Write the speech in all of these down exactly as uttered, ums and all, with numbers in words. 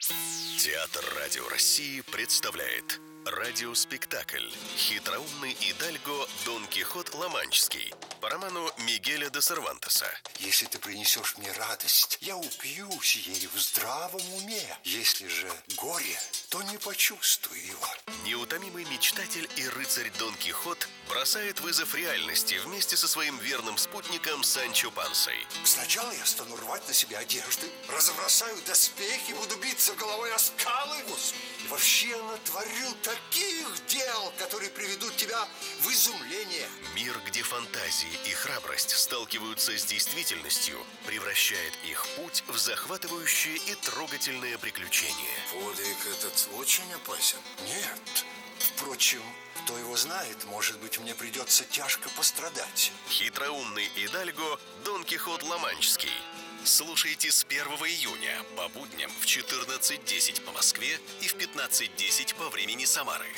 Театр Радио России представляет радиоспектакль «Хитроумный идальго Дон Кихот Ла-Манческий» по роману Мигеля де Сервантеса. Если ты принесешь мне радость, я упьюсь ей в здравом уме. Если же горе, то не почувствую его. Неутомимый мечтатель и рыцарь Дон Кихот бросает вызов реальности вместе со своим верным спутником Санчо Пансой. Сначала я стану рвать на себе одежды, разбросаю доспехи, буду биться головой о скалы. И вообще я натворю таких дел, которые приведут тебя в изумление. Мир, где фантазии и храбрость сталкиваются с действительностью, превращает их путь в захватывающее и трогательное приключение. Подвиг этот очень опасен. Нет. Впрочем, кто его знает, может быть, мне придется тяжко пострадать. Хитроумный идальго Дон Кихот Ла-Манческий. Слушайте с первого июня по будням в четырнадцать десять по Москве и в пятнадцать десять по времени Самары.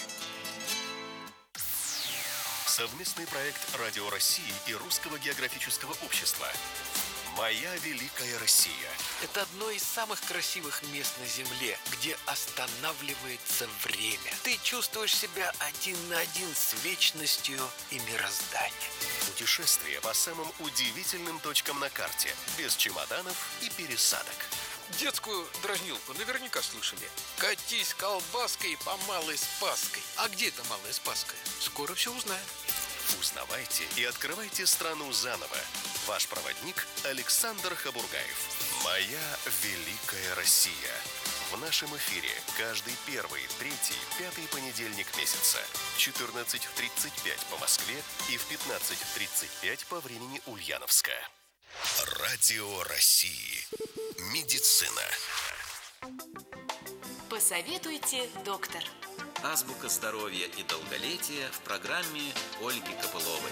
Совместный проект Радио России и Русского географического общества. «Моя великая Россия». Это одно из самых красивых мест на Земле, где останавливается время. Ты чувствуешь себя один на один с вечностью и мирозданием. Путешествие по самым удивительным точкам на карте, без чемоданов и пересадок. Детскую дразнилку наверняка слышали. Катись колбаской по Малой Спасской. А где эта Малая Спасская? Скоро все узнаем. Узнавайте и открывайте страну заново. Ваш проводник Александр Хабургаев. «Моя великая Россия». В нашем эфире каждый первый, третий, пятый понедельник месяца. В четырнадцать тридцать пять по Москве и в пятнадцать тридцать пять по времени Ульяновска. Радио России. Медицина. Посоветуйте, доктор. Азбука здоровья и долголетия в программе Ольги Копыловой.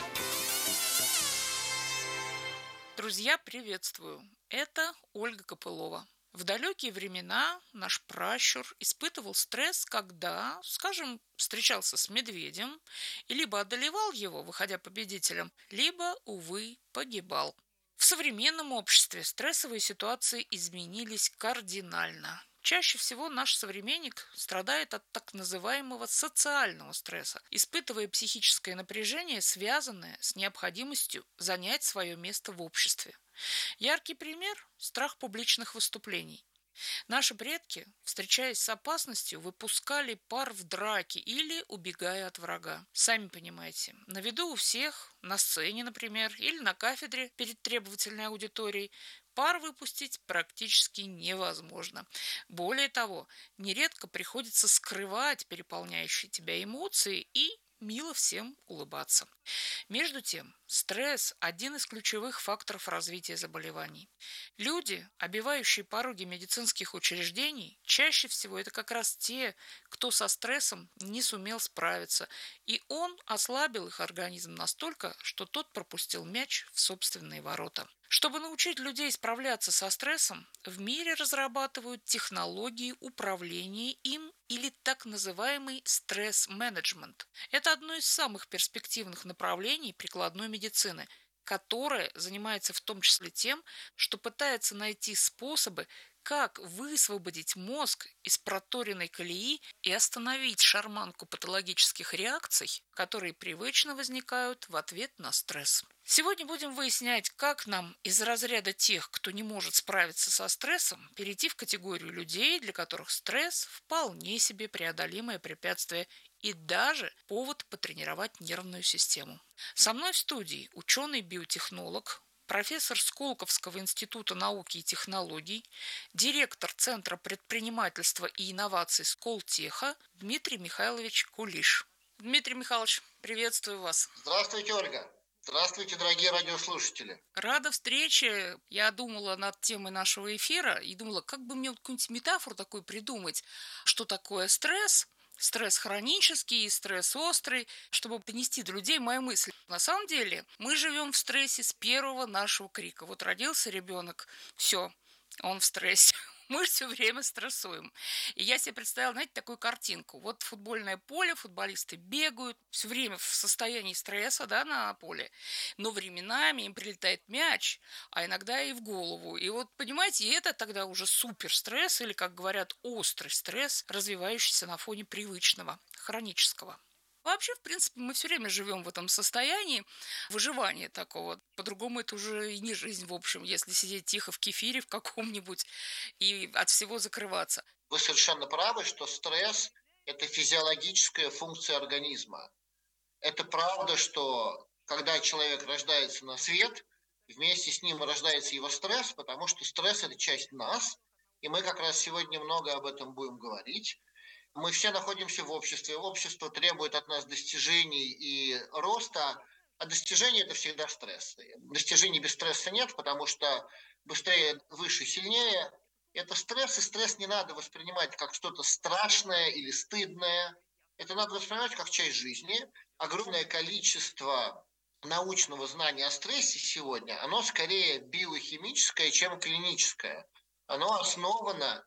Друзья, приветствую! Это Ольга Копылова. В далекие времена наш пращур испытывал стресс, когда, скажем, встречался с медведем и либо одолевал его, выходя победителем, либо, увы, погибал. В современном обществе стрессовые ситуации изменились кардинально. Чаще всего наш современник страдает от так называемого социального стресса, испытывая психическое напряжение, связанное с необходимостью занять свое место в обществе. Яркий пример – страх публичных выступлений. Наши предки, встречаясь с опасностью, выпускали пар в драке или убегая от врага. Сами понимаете, на виду у всех, на сцене, например, или на кафедре перед требовательной аудиторией, пар выпустить практически невозможно. Более того, нередко приходится скрывать переполняющие тебя эмоции и мило всем улыбаться. Между тем, стресс – один из ключевых факторов развития заболеваний. Люди, обивающие пороги медицинских учреждений, чаще всего это как раз те, кто со стрессом не сумел справиться, и он ослабил их организм настолько, что тот пропустил мяч в собственные ворота. Чтобы научить людей справляться со стрессом, в мире разрабатывают технологии управления им или так называемый стресс-менеджмент. Это одно из самых перспективных направлений прикладной медицины, которое занимается в том числе тем, что пытается найти способы, как высвободить мозг из проторенной колеи и остановить шарманку патологических реакций, которые привычно возникают в ответ на стресс. Сегодня будем выяснять, как нам из разряда тех, кто не может справиться со стрессом, перейти в категорию людей, для которых стресс – вполне себе преодолимое препятствие и даже повод потренировать нервную систему. Со мной в студии ученый-биотехнолог, профессор Сколковского института науки и технологий, директор Центра предпринимательства и инноваций Сколтеха Дмитрий Михайлович Кулиш. Дмитрий Михайлович, приветствую вас. Здравствуйте, Ольга. Здравствуйте, дорогие радиослушатели. Рада встрече. Я думала над темой нашего эфира и думала, как бы мне какую-нибудь метафору такую придумать, что такое стресс. Стресс хронический, стресс острый, чтобы донести до людей мои мысли. На самом деле мы живем в стрессе с первого нашего крика. Вот родился ребенок, все, он в стрессе. мы все время стрессуем. И я себе представила, знаете, такую картинку. Вот футбольное поле, футболисты бегают, все время в состоянии стресса, да, на поле, но временами им прилетает мяч, а иногда и в голову. И вот, понимаете, и это тогда уже супер стресс, или, как говорят, острый стресс, развивающийся на фоне привычного, хронического. Вообще, в принципе, мы все время живем в этом состоянии выживания такого. По-другому это уже и не жизнь, в общем, если сидеть тихо в кефире в каком-нибудь и от всего закрываться. Вы совершенно правы, что стресс– это физиологическая функция организма. Это правда, что когда человек рождается на свет, вместе с ним рождается его стресс, потому что стресс– это часть нас, и мы как раз сегодня много об этом будем говорить. Мы все находимся в обществе. Общество требует от нас достижений и роста, а достижения – это всегда стресс. Достижений без стресса нет, потому что быстрее, выше, сильнее – это стресс, и стресс не надо воспринимать как что-то страшное или стыдное. Это надо воспринимать как часть жизни. Огромное количество научного знания о стрессе сегодня, оно скорее биохимическое, чем клиническое. Оно основано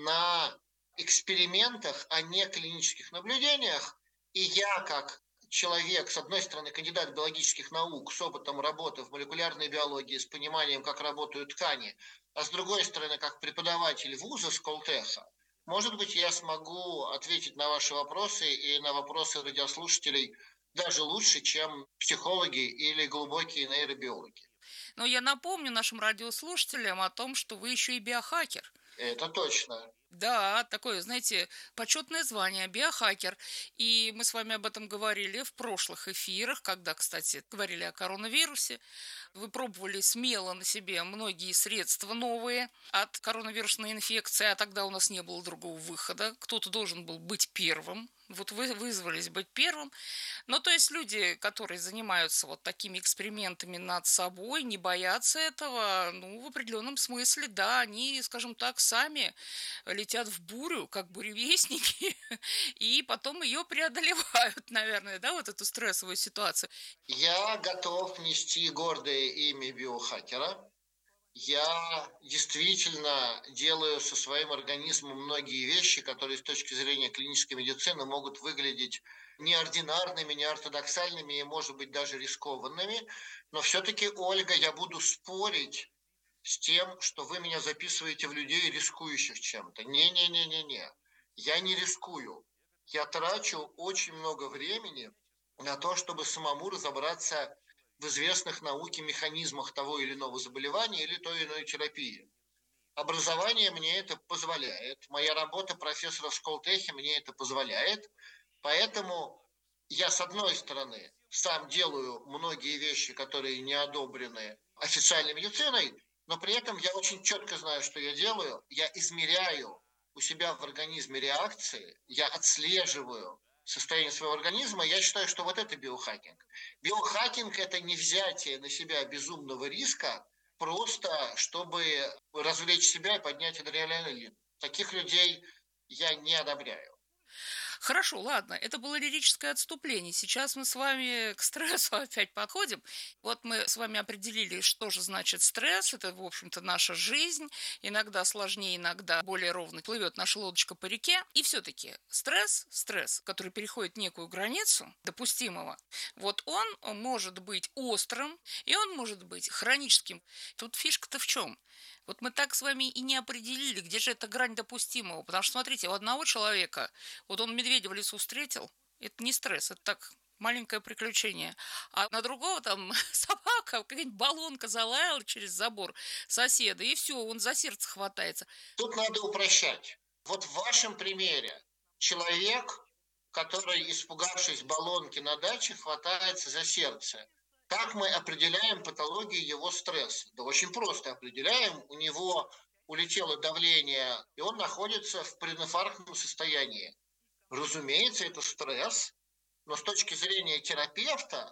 на экспериментах, а не клинических наблюдениях. И я, как человек, с одной стороны, кандидат биологических наук, с опытом работы в молекулярной биологии, с пониманием, как работают ткани, а с другой стороны, как преподаватель вуза Сколтеха, может быть, я смогу ответить на ваши вопросы и на вопросы радиослушателей даже лучше, чем психологи или глубокие нейробиологи. Но я напомню нашим радиослушателям о том, что вы еще и биохакер. Это точно. Да, такое, знаете, почетное звание, биохакер. И мы с вами об этом говорили в прошлых эфирах, когда, кстати, говорили о коронавирусе. Вы пробовали смело на себе многие средства новые от коронавирусной инфекции, а тогда у нас не было другого выхода. Кто-то должен был быть первым. Вот вы вызвались быть первым. Ну, то есть люди, которые занимаются вот такими экспериментами над собой, не боятся этого, ну, в определенном смысле, да, они, скажем так, сами летят в бурю, как буревестники, и потом ее преодолевают, наверное, да, вот эту стрессовую ситуацию. Я готов нести гордое имя биохакера. Я действительно делаю со своим организмом многие вещи, которые с точки зрения клинической медицины могут выглядеть неординарными, неортодоксальными и, может быть, даже рискованными. Но все-таки, Ольга, я буду спорить с тем, что вы меня записываете в людей, рискующих чем-то. Не-не-не-не-не. Я не рискую. Я трачу очень много времени на то, чтобы самому разобраться в известных науке механизмах того или иного заболевания или той или иной терапии. Образование мне это позволяет. Моя работа профессора в Сколтехе мне это позволяет. Поэтому я, с одной стороны, сам делаю многие вещи, которые не одобрены официальной медициной, но при этом я очень четко знаю, что я делаю. Я измеряю у себя в организме реакции, я отслеживаю состояние своего организма. Я считаю, что вот это биохакинг. Биохакинг – это не взятие на себя безумного риска, просто чтобы развлечь себя и поднять адреналин. Таких людей я не одобряю. Хорошо, ладно, это было лирическое отступление. Сейчас мы с вами к стрессу опять подходим. Вот мы с вами определили, что же значит стресс. Это, в общем-то, наша жизнь. Иногда сложнее, иногда более ровно плывет наша лодочка по реке. И все-таки стресс, стресс, который переходит некую границу допустимого, вот он может быть острым, и он может быть хроническим. Тут фишка-то в чем? Вот мы так с вами и не определили, где же эта грань допустимого. Потому что, смотрите, у одного человека, вот он медведя в лесу встретил, это не стресс, это так, маленькое приключение. А на другого там собака, какая-нибудь баллонка залаяла через забор соседа, и все, он за сердце хватается. Тут надо упрощать. Вот в вашем примере человек, который, испугавшись баллонки на даче, хватается за сердце. Как мы определяем патологию его стресса? Да очень просто определяем. У него улетело давление, и он находится в прединфарктном состоянии. Разумеется, это стресс, но с точки зрения терапевта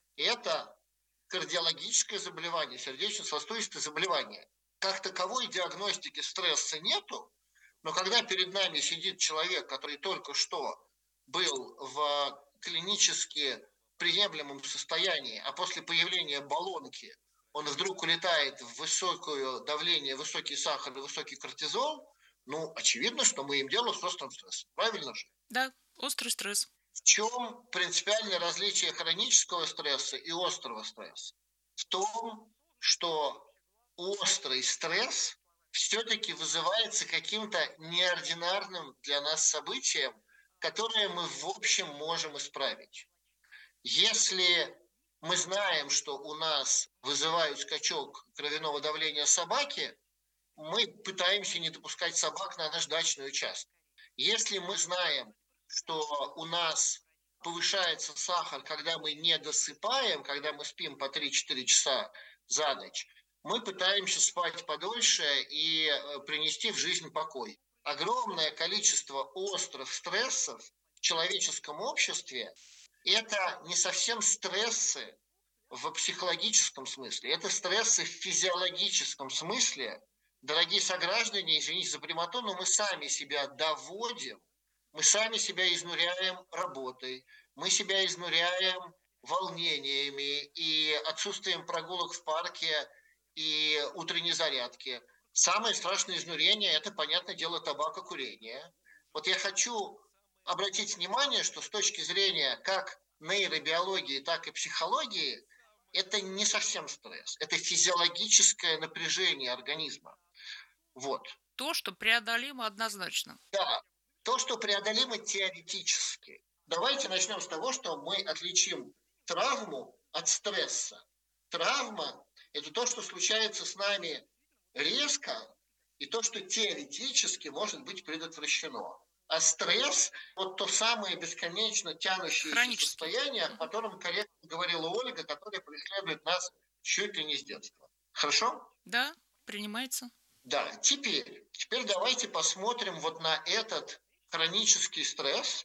это кардиологическое заболевание, сердечно-сосудистое заболевание. Как таковой диагностики стресса нету, но когда перед нами сидит человек, который только что был в клинически приемлемом состоянии, а после появления баллонки он вдруг улетает в высокое давление, высокий сахар и высокий кортизол, Ну, очевидно, что мы имеем дело с острым стрессом. Правильно же? Да, острый стресс. В чем принципиальное различие хронического стресса и острого стресса? В том, что острый стресс все-таки вызывается каким-то неординарным для нас событием, которое мы в общем можем исправить. Если мы знаем, что у нас вызывают скачок кровяного давления собаки, мы пытаемся не допускать собак на наш дачный участок. Если мы знаем, что у нас повышается сахар, когда мы не досыпаем, когда мы спим по три-четыре часа за ночь, мы пытаемся спать подольше и принести в жизнь покой. Огромное количество острых стрессов в человеческом обществе – это не совсем стрессы в психологическом смысле, это стрессы в физиологическом смысле. Дорогие сограждане, извините за прямоту, но мы сами себя доводим, мы сами себя изнуряем работой, мы себя изнуряем волнениями и отсутствием прогулок в парке и утренней зарядки. Самое страшное изнурение – это, понятное дело, табакокурение. Вот я хочу обратить внимание, что с точки зрения как нейробиологии, так и психологии, это не совсем стресс, это физиологическое напряжение организма. Вот. То, что преодолимо однозначно. Да, то, что преодолимо теоретически. Давайте начнем с того, что мы отличим травму от стресса. Травма – это то, что случается с нами резко, и то, что теоретически может быть предотвращено. А стресс – вот то самое бесконечно тянущееся состояние, о котором корректно говорила Ольга, которое преследует нас чуть ли не с детства. Хорошо? Да, принимается. Да, теперь, теперь давайте посмотрим вот на этот хронический стресс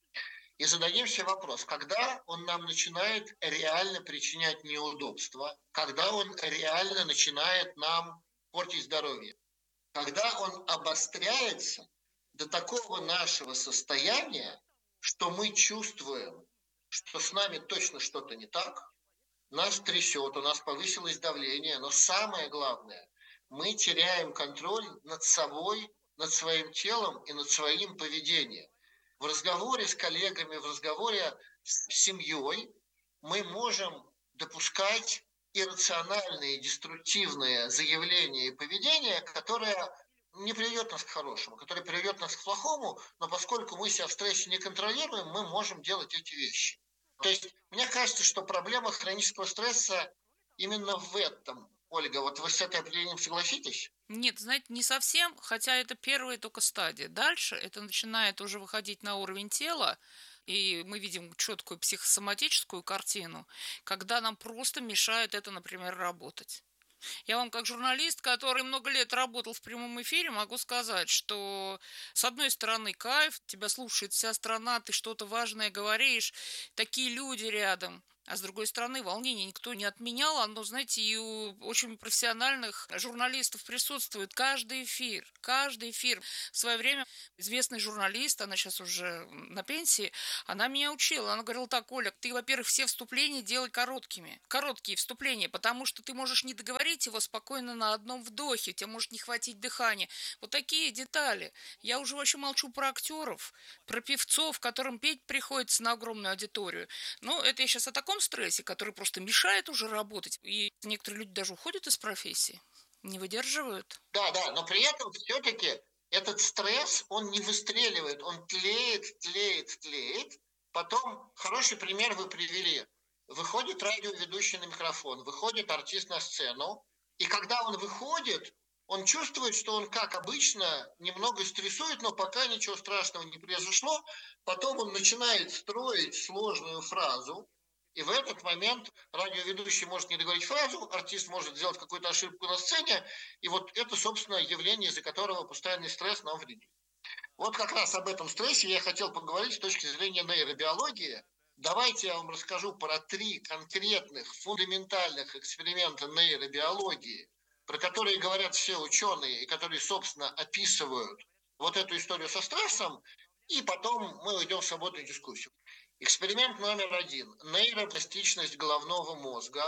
и зададим себе вопрос, когда он нам начинает реально причинять неудобства, когда он реально начинает нам портить здоровье, когда он обостряется до такого нашего состояния, что мы чувствуем, что с нами точно что-то не так, нас трясет, у нас повысилось давление, но самое главное, мы теряем контроль над собой, над своим телом и над своим поведением. В разговоре с коллегами, в разговоре с семьей мы можем допускать иррациональные, деструктивные заявления и поведение, которое не приведет нас к хорошему, которое приведет нас к плохому, но поскольку мы себя в стрессе не контролируем, мы можем делать эти вещи. То есть мне кажется, что проблема хронического стресса именно в этом. Ольга, вот вы с этой определением согласитесь? Нет, знаете, не совсем, хотя это первая только стадия. Дальше это начинает уже выходить на уровень тела, и мы видим четкую психосоматическую картину, когда нам просто мешает это, например, работать. Я вам как журналист, который много лет работал в прямом эфире, могу сказать, что с одной стороны кайф, тебя слушает вся страна, ты что-то важное говоришь, такие люди рядом. А с другой стороны, волнение никто не отменял, оно, знаете, и у очень профессиональных журналистов присутствует каждый эфир, каждый эфир. В свое время известный журналист, она сейчас уже на пенсии, она меня учила, она говорила так: Оля, ты, во-первых, все вступления делай короткими, короткие вступления, потому что ты можешь не договорить его спокойно на одном вдохе, тебе может не хватить дыхания. Вот такие детали. Я уже вообще молчу про актеров, про певцов, которым петь приходится на огромную аудиторию. Ну, это я сейчас о таком стрессе, который просто мешает уже работать. И некоторые люди даже уходят из профессии, не выдерживают. Да, да, но при этом все-таки этот стресс, он не выстреливает, он тлеет, тлеет, тлеет. Потом, хороший пример вы привели. Выходит радиоведущий на микрофон, выходит артист на сцену, и когда он выходит, он чувствует, что он, как обычно, немного стрессует, но пока ничего страшного не произошло. Потом он начинает строить сложную фразу, и в этот момент радиоведущий может не договорить фразу, артист может сделать какую-то ошибку на сцене, и вот это, собственно, явление, из-за которого постоянный стресс нам вредит. Вот как раз об этом стрессе я хотел поговорить с точки зрения нейробиологии. Давайте я вам расскажу про три конкретных фундаментальных эксперимента нейробиологии, про которые говорят все ученые и которые, собственно, описывают вот эту историю со стрессом, и потом мы уйдем в свободную дискуссию. Эксперимент номер один. Нейропластичность головного мозга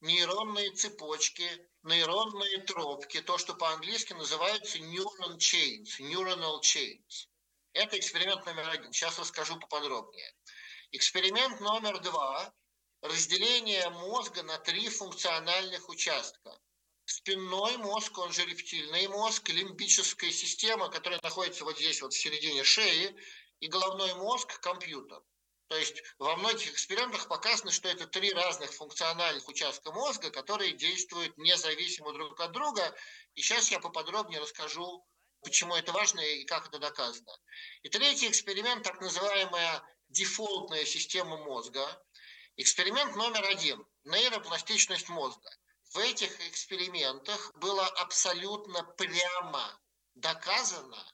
нейронные цепочки, нейронные тропки, то, что по-английски называется neuron chains, neuronal chains. Это эксперимент номер один. Сейчас расскажу поподробнее. Эксперимент номер два – разделение мозга на три функциональных участка. Спинной мозг, он же рептильный мозг, лимбическая система, которая находится вот здесь, вот в середине шеи, и головной мозг – компьютер. То есть во многих экспериментах показано, что это три разных функциональных участка мозга, которые действуют независимо друг от друга. И сейчас я поподробнее расскажу, почему это важно и как это доказано. И третий эксперимент, так называемая дефолтная система мозга. Эксперимент номер один – нейропластичность мозга. В этих экспериментах было абсолютно прямо доказано,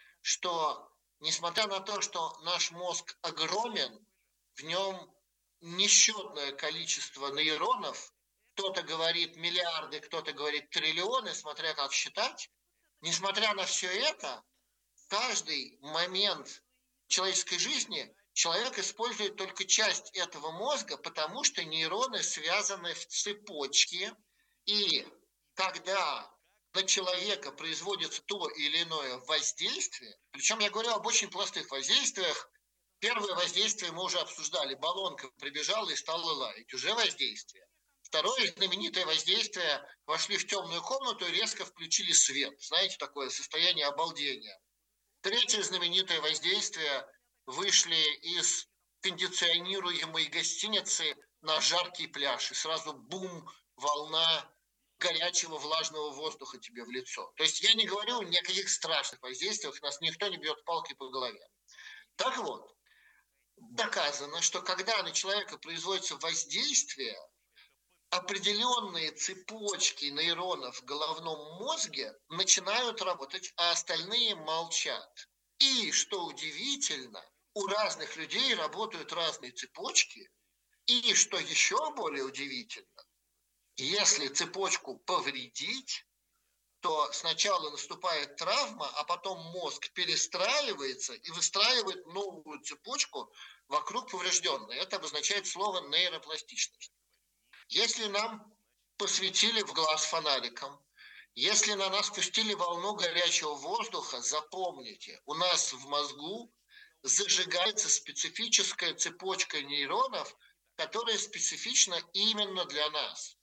что несмотря на то, что наш мозг огромен, в нем несчетное количество нейронов, кто-то говорит миллиарды, кто-то говорит триллионы, смотря как считать. Несмотря на все это, в каждый момент человеческой жизни человек использует только часть этого мозга, потому что нейроны связаны в цепочки, и когда на человека производится то или иное воздействие, причем я говорю об очень простых воздействиях. Первое воздействие мы уже обсуждали. Баллонка прибежала и стала лаять. Уже воздействие. Второе знаменитое воздействие. Вошли в темную комнату и резко включили свет. Знаете, такое состояние обалдения. Третье знаменитое воздействие. Вышли из кондиционируемой гостиницы на жаркий пляж. И сразу бум, волна горячего влажного воздуха тебе в лицо. То есть я не говорю ни о каких страшных воздействиях. Нас никто не бьет палкой по голове. Так вот. Доказано, что когда на человека производится воздействие, определенные цепочки нейронов в головном мозге начинают работать, а остальные молчат. И, что удивительно, у разных людей работают разные цепочки. И, что еще более удивительно, если цепочку повредить, то сначала наступает травма, а потом мозг перестраивается и выстраивает новую цепочку вокруг поврежденной. Это обозначает слово нейропластичность. Если нам посветили в глаз фонариком, если на нас пустили волну горячего воздуха, запомните, у нас в мозгу зажигается специфическая цепочка нейронов, которая специфична именно для нас.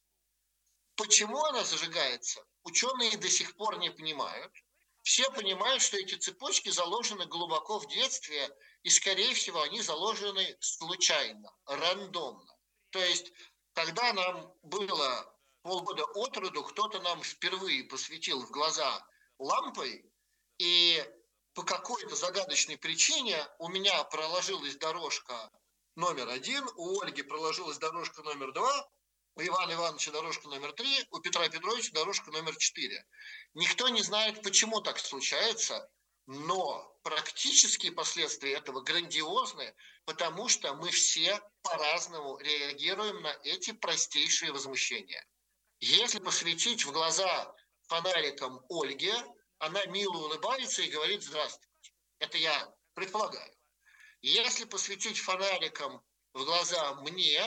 Почему она зажигается? Ученые до сих пор не понимают. Все понимают, что эти цепочки заложены глубоко в детстве, и, скорее всего, они заложены случайно, рандомно. То есть, когда нам было полгода от роду, кто-то нам впервые посветил в глаза лампой, и по какой-то загадочной причине у меня проложилась дорожка номер один, у Ольги проложилась дорожка номер два, у Ивана Ивановича дорожка номер три, у Петра Петровича дорожка номер четыре. Никто не знает, почему так случается, но практические последствия этого грандиозны, потому что мы все по-разному реагируем на эти простейшие возмущения. Если посветить в глаза фонариком Ольге, она мило улыбается и говорит «здравствуйте». Это я предполагаю. Если посветить фонариком в глаза мне,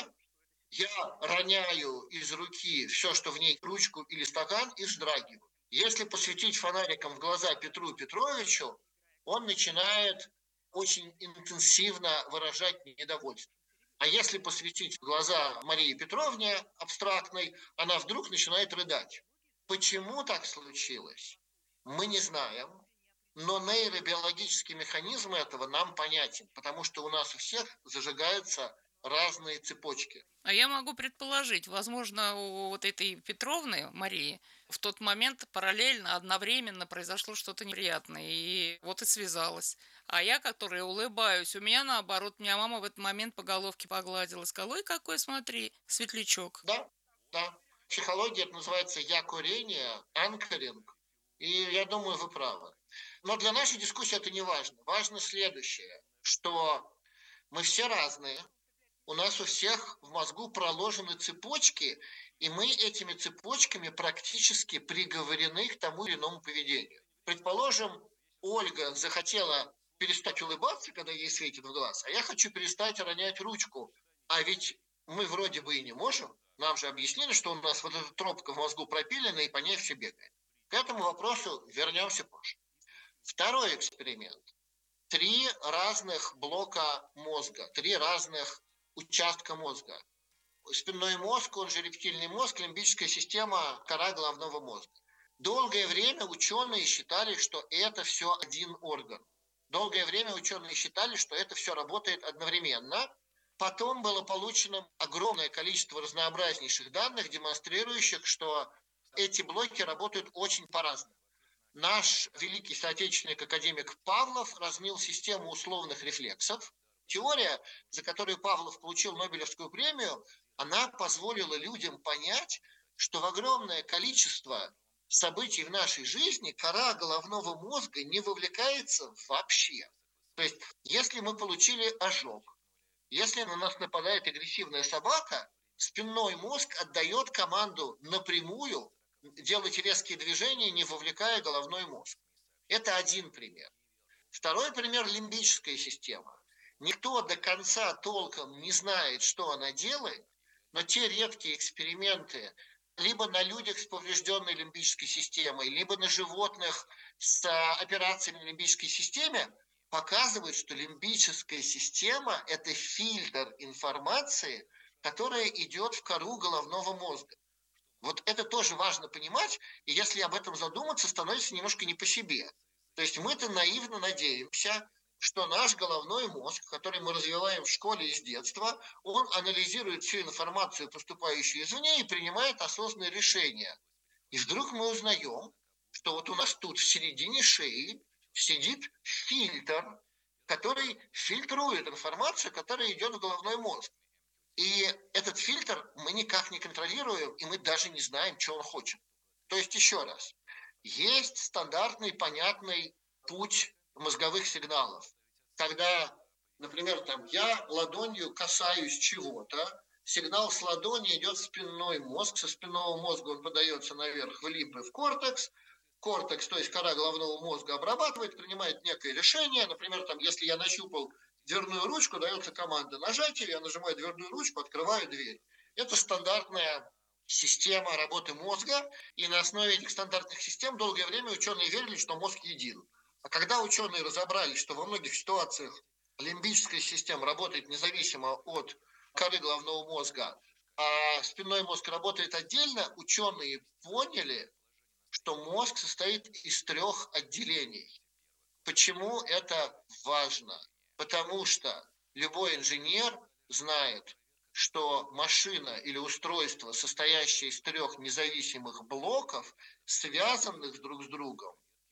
я роняю из руки все, что в ней, ручку или стакан, и вздрагиваю. Если посветить фонариком в глаза Петру Петровичу, он начинает очень интенсивно выражать недовольство. А если посветить в глаза Марии Петровне, абстрактной, она вдруг начинает рыдать. Почему так случилось, мы не знаем, но нейробиологический механизм этого нам понятен, потому что у нас у всех зажигаются разные цепочки. А я могу предположить, возможно, у вот этой Петровны, Марии, в тот момент параллельно, одновременно произошло что-то неприятное, и вот и связалась. А я, которая улыбаюсь, у меня наоборот, меня мама в этот момент по головке погладила, сказала: ой, какой, смотри, светлячок. Да, да. В психологии это называется якорение, анкоринг, и я думаю, вы правы. Но для нашей дискуссии это не важно. Важно следующее, что мы все разные, у нас у всех в мозгу проложены цепочки, и мы этими цепочками практически приговорены к тому или иному поведению. Предположим, Ольга захотела перестать улыбаться, когда ей светит в глаз, а я хочу перестать ронять ручку. А ведь мы вроде бы и не можем. Нам же объяснили, что у нас вот эта тропка в мозгу пропилена, и по ней все бегает. К этому вопросу вернемся позже. Второй эксперимент. Три разных блока мозга, три разных участка мозга. Спинной мозг, он же рептильный мозг, лимбическая система, кора головного мозга. Долгое время ученые считали, что это все один орган. Долгое время ученые считали, что это все работает одновременно. Потом было получено огромное количество разнообразнейших данных, демонстрирующих, что эти блоки работают очень по-разному. Наш великий соотечественник академик Павлов развил систему условных рефлексов. Теория, за которую Павлов получил Нобелевскую премию, она позволила людям понять, что в огромное количество событий в нашей жизни кора головного мозга не вовлекается вообще. То есть, если мы получили ожог, если на нас нападает агрессивная собака, спинной мозг отдает команду напрямую делать резкие движения, не вовлекая головной мозг. Это один пример. Второй пример – лимбическая система. Никто до конца толком не знает, что она делает, но те редкие эксперименты либо на людях с поврежденной лимбической системой, либо на животных с операциями на лимбической системе показывают, что лимбическая система – это фильтр информации, которая идет в кору головного мозга. Вот это тоже важно понимать, и если об этом задуматься, становится немножко не по себе. То есть мы-то наивно надеемся, что наш головной мозг, который мы развиваем в школе и с детства, он анализирует всю информацию, поступающую извне, и принимает осознанные решения. И вдруг мы узнаем, что вот у нас тут в середине шеи сидит фильтр, который фильтрует информацию, которая идет в головной мозг. И этот фильтр мы никак не контролируем, и мы даже не знаем, что он хочет. То есть, еще раз, есть стандартный, понятный путь мозговых сигналов. Когда, например, там, я ладонью касаюсь чего-то, сигнал с ладони идет в спинной мозг, со спинного мозга он подается наверх в лимбы, в кортекс. Кортекс, то есть кора головного мозга, обрабатывает, принимает некое решение. Например, там, если я нащупал дверную ручку, дается команда нажать ее, я нажимаю дверную ручку, открываю дверь. Это стандартная система работы мозга, и на основе этих стандартных систем долгое время ученые верили, что мозг един. А когда ученые разобрались, что во многих ситуациях лимбическая система работает независимо от коры головного мозга, а спинной мозг работает отдельно, ученые поняли, что мозг состоит из трех отделений. Почему это важно? Потому что любой инженер знает, что машина или устройство, состоящее из трех независимых блоков, связанных друг с другом,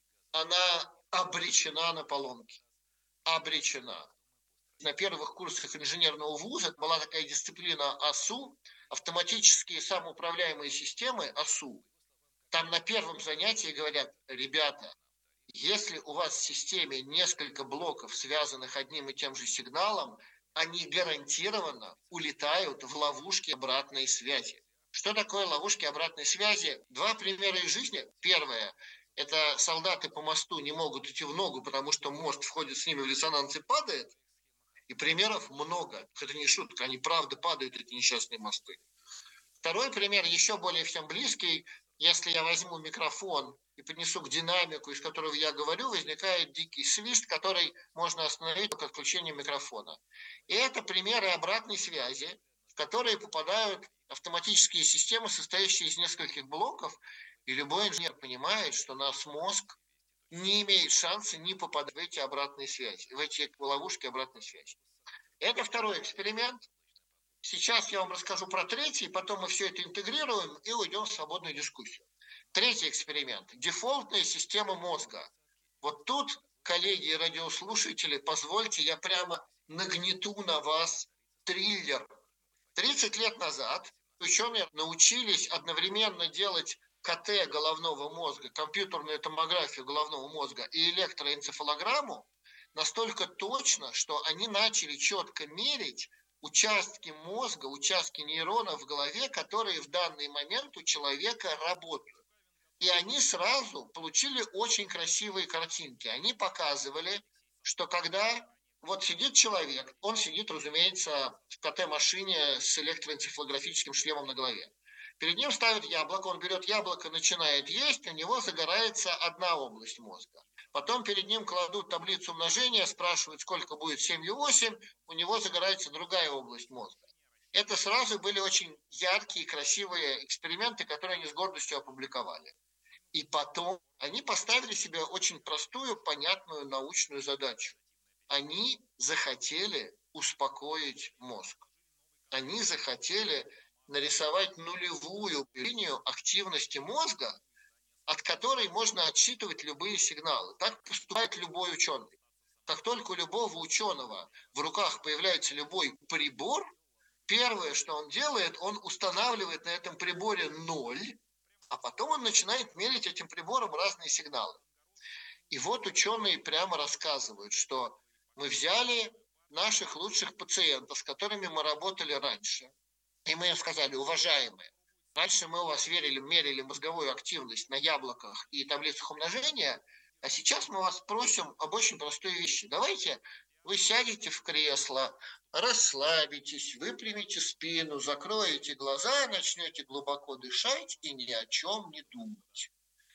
она обречена на поломки. Обречена. На первых курсах инженерного вуза была такая дисциплина АСУ, автоматические самоуправляемые системы АСУ. Там на первом занятии говорят: ребята, если у вас в системе несколько блоков, связанных одним и тем же сигналом, они гарантированно улетают в ловушки обратной связи. Что такое ловушки обратной связи? Два примера из жизни. Первое – это солдаты по мосту не могут идти в ногу, потому что мост входит с ними в резонанс и падает. И примеров много. Это не шутка, они правда падают, эти несчастные мосты. Второй пример, еще более всем близкий. Если я возьму микрофон и поднесу к динамику, из которого я говорю, возникает дикий свист, который можно остановить только отключением микрофона. И это примеры обратной связи, в которые попадают автоматические системы, состоящие из нескольких блоков, и любой инженер понимает, что наш мозг не имеет шанса не попадать в эти обратные связи, в эти ловушки обратной связи. Это второй эксперимент. Сейчас я вам расскажу про третий, потом мы все это интегрируем и уйдем в свободную дискуссию. Третий эксперимент. Дефолтная система мозга. Вот тут, коллеги и радиослушатели, позвольте, я прямо нагнету на вас триллер. тридцать лет назад ученые научились одновременно делать ка тэ головного мозга, компьютерную томографию головного мозга и электроэнцефалограмму настолько точно, что они начали четко мерить участки мозга, участки нейронов в голове, которые в данный момент у человека работают. И они сразу получили очень красивые картинки. Они показывали, что когда вот сидит человек, он сидит, разумеется, в КТ-машине с электроэнцефалографическим шлемом на голове. Перед ним ставят яблоко, он берет яблоко, начинает есть, у него загорается одна область мозга. Потом перед ним кладут таблицу умножения, спрашивают, сколько будет семь и восемь, у него загорается другая область мозга. Это сразу были очень яркие, красивые эксперименты, которые они с гордостью опубликовали. И потом они поставили себе очень простую, понятную научную задачу. Они захотели успокоить мозг. Они захотели нарисовать нулевую линию активности мозга, от которой можно отсчитывать любые сигналы. Так поступает любой ученый. Как только у любого ученого в руках появляется любой прибор, первое, что он делает, он устанавливает на этом приборе ноль, а потом он начинает мерить этим прибором разные сигналы. И вот ученые прямо рассказывают, что мы взяли наших лучших пациентов, с которыми мы работали раньше, и мы им сказали: уважаемые, раньше мы у вас верили, мерили мозговую активность на яблоках и таблицах умножения, а сейчас мы вас просим об очень простой вещи. Давайте вы сядете в кресло, расслабитесь, выпрямите спину, закроете глаза, начнете глубоко дышать и ни о чем не думать.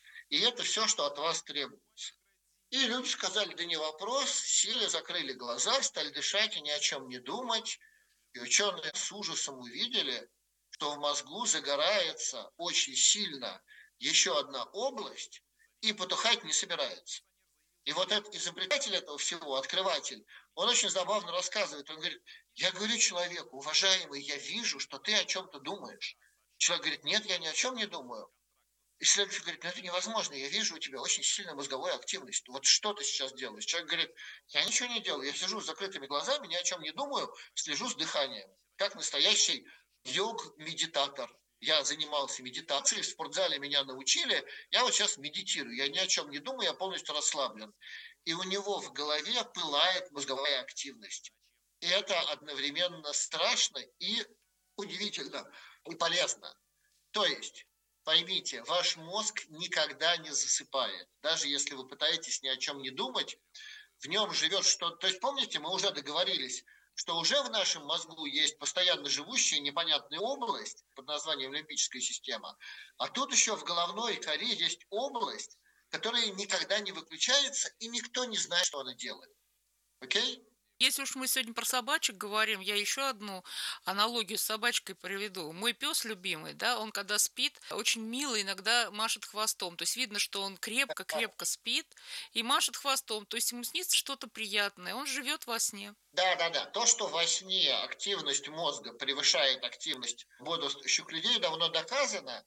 И это все, что от вас требуется. И люди сказали: да не вопрос, сели, закрыли глаза, стали дышать и ни о чем не думать. И ученые с ужасом увидели, что в мозгу загорается очень сильно еще одна область и потухать не собирается. И вот этот изобретатель этого всего, открыватель, он очень забавно рассказывает. Он говорит: я говорю человеку: уважаемый, я вижу, что ты о чем-то думаешь. Человек говорит: нет, я ни о чем не думаю. И следующий говорит: ну это невозможно, я вижу у тебя очень сильная мозговая активность. Вот что ты сейчас делаешь? Человек говорит: я ничего не делаю, я сижу с закрытыми глазами, ни о чем не думаю, слежу с дыханием. Как настоящий йог-медитатор. Я занимался медитацией, в спортзале меня научили, я вот сейчас медитирую, я ни о чем не думаю, я полностью расслаблен. И у него в голове пылает мозговая активность. И это одновременно страшно и удивительно, и полезно. То есть, поймите, ваш мозг никогда не засыпает. Даже если вы пытаетесь ни о чем не думать, в нем живет что-то. То есть, помните, мы уже договорились, что уже в нашем мозгу есть постоянно живущая непонятная область под названием лимбическая система, а тут еще в головной коре есть область, которая никогда не выключается, и никто не знает, что она делает. Окей? Если уж мы сегодня про собачек говорим, я еще одну аналогию с собачкой приведу. Мой пес любимый, да, он когда спит, очень мило иногда машет хвостом. То есть видно, что он крепко-крепко спит и машет хвостом. То есть ему снится что-то приятное. Он живет во сне. Да, да, да. То, что во сне активность мозга превышает активность бодрствующих людей, давно доказано,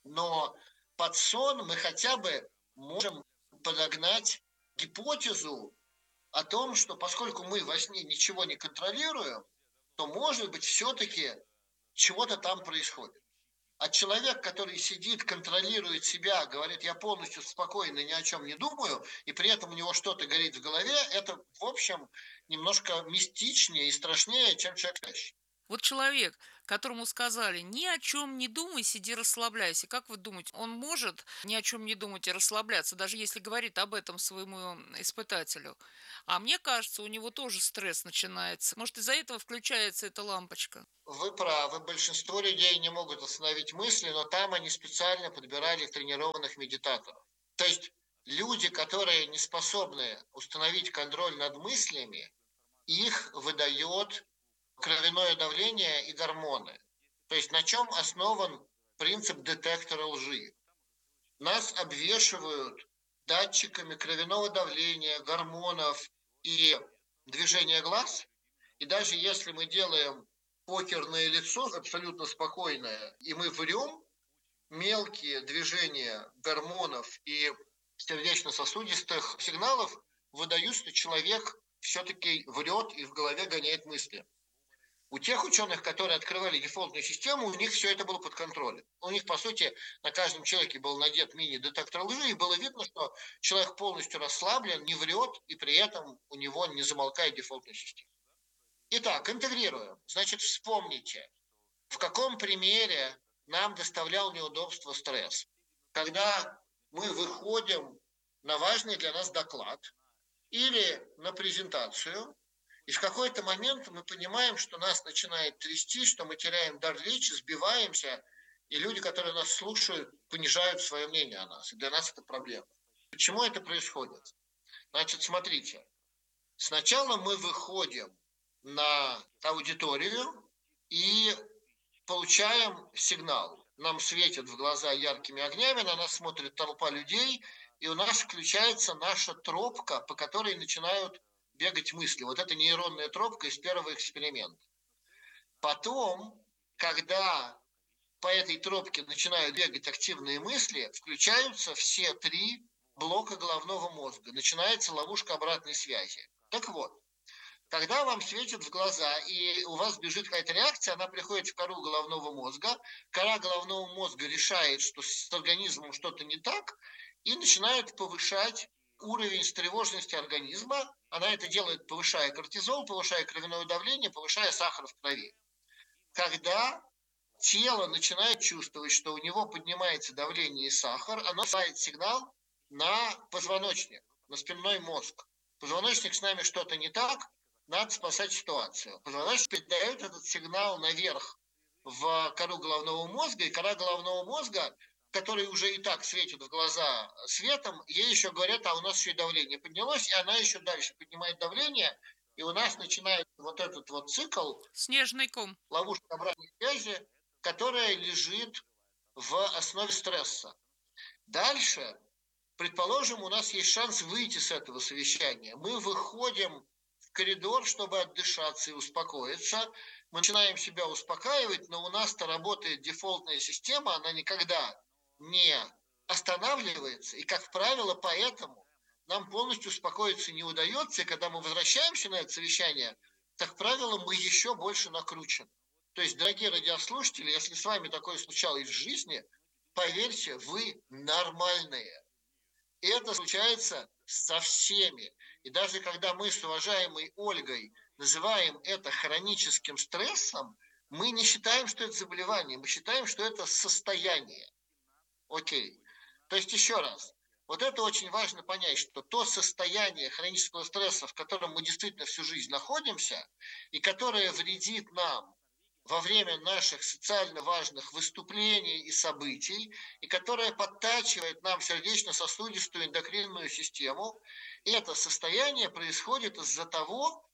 но под сон мы хотя бы можем подогнать гипотезу о том, что поскольку мы во сне ничего не контролируем, то, может быть, все-таки чего-то там происходит. А человек, который сидит, контролирует себя, говорит: я полностью спокойно, ни о чем не думаю, и при этом у него что-то горит в голове, это, в общем, немножко мистичнее и страшнее, чем человек спящий. Вот человек, которому сказали: ни о чем не думай, сиди, расслабляйся. Как вы думаете, он может ни о чем не думать и расслабляться, даже если говорит об этом своему испытателю? А мне кажется, у него тоже стресс начинается. Может, из-за этого включается эта лампочка? Вы правы, большинство людей не могут остановить мысли, но там они специально подбирали тренированных медитаторов. То есть люди, которые не способны установить контроль над мыслями, их выдает кровяное давление и гормоны. То есть на чем основан принцип детектора лжи? Нас обвешивают датчиками кровяного давления, гормонов и движения глаз. И даже если мы делаем покерное лицо, абсолютно спокойное, и мы врем, мелкие движения гормонов и сердечно-сосудистых сигналов выдают, что человек все-таки врет и в голове гоняет мысли. У тех ученых, которые открывали дефолтную систему, у них все это было под контролем. У них, по сути, на каждом человеке был надет мини-детектор лжи, и было видно, что человек полностью расслаблен, не врет, и при этом у него не замолкает дефолтная система. Итак, интегрируем. Значит, вспомните, в каком примере нам доставлял неудобство стресс. Когда мы выходим на важный для нас доклад или на презентацию, И в какой-то момент мы понимаем, что нас начинает трясти, что мы теряем дар речи, сбиваемся, и люди, которые нас слушают, понижают свое мнение о нас. И для нас это проблема. Почему это происходит? Значит, смотрите. Сначала мы выходим на аудиторию и получаем сигнал. Нам светят в глаза яркими огнями, на нас смотрит толпа людей, и у нас включается наша тропка, по которой начинают бегать мысли. Вот это нейронная тропка из первого эксперимента. Потом, когда по этой тропке начинают бегать активные мысли, включаются все три блока головного мозга. Начинается ловушка обратной связи. Так вот, когда вам светит в глаза, и у вас бежит какая-то реакция, она приходит в кору головного мозга, кора головного мозга решает, что с организмом что-то не так, и начинает повышать уровень встревоженности организма. Она это делает, повышая кортизол, повышая кровяное давление, повышая сахар в крови. Когда тело начинает чувствовать, что у него поднимается давление и сахар, оно посылает сигнал на позвоночник, на спинной мозг. Позвоночник, с нами что-то не так, надо спасать ситуацию. Позвоночник передает этот сигнал наверх в кору головного мозга, и кора головного мозга, который уже и так светит в глаза светом, ей еще говорят, а у нас еще и давление поднялось, и она еще дальше поднимает давление, и у нас начинает вот этот вот цикл, снежный ком, ловушка обратной связи, которая лежит в основе стресса. Дальше, предположим, у нас есть шанс выйти с этого совещания. Мы выходим в коридор, чтобы отдышаться и успокоиться. Мы начинаем себя успокаивать, но у нас-то работает дефолтная система, она никогда не останавливается. И, как правило, поэтому нам полностью успокоиться не удается. И когда мы возвращаемся на это совещание, как правило, мы еще больше накручены. То есть, дорогие радиослушатели, если с вами такое случалось в жизни, поверьте, вы нормальные. И это случается со всеми. И даже когда мы с уважаемой Ольгой называем это хроническим стрессом, мы не считаем, что это заболевание, мы считаем, что это состояние. Окей. То есть, еще раз, вот это очень важно понять, что то состояние хронического стресса, в котором мы действительно всю жизнь находимся, и которое вредит нам во время наших социально важных выступлений и событий, и которое подтачивает нам сердечно-сосудистую эндокринную систему, это состояние происходит из-за того,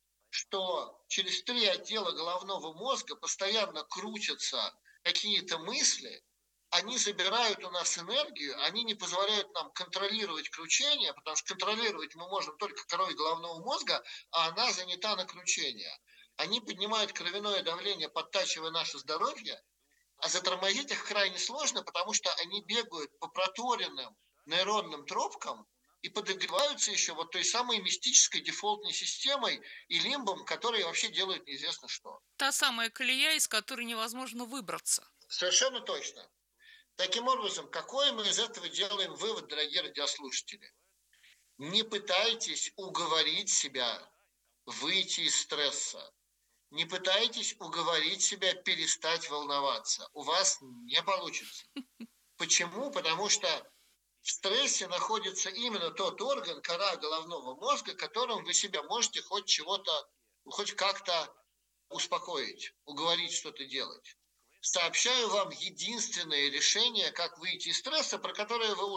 что через три отдела головного мозга постоянно крутятся какие-то мысли, они забирают у нас энергию, они не позволяют нам контролировать кручение, потому что контролировать мы можем только корой головного мозга, а она занята на кручение. Они поднимают кровяное давление, подтачивая наше здоровье, а затормозить их крайне сложно, потому что они бегают по проторенным нейронным тропкам и подогреваются еще вот той самой мистической дефолтной системой и лимбом, которые вообще делают неизвестно что. Та самая колея, из которой невозможно выбраться. Совершенно точно. Таким образом, какой мы из этого делаем вывод, дорогие радиослушатели? Не пытайтесь уговорить себя выйти из стресса. Не пытайтесь уговорить себя перестать волноваться. У вас не получится. Почему? Потому что в стрессе находится именно тот орган, кора головного мозга, которым вы себя можете хоть чего-то, хоть как-то успокоить, уговорить что-то делать. Сообщаю вам единственное решение, как выйти из стресса, про которое вы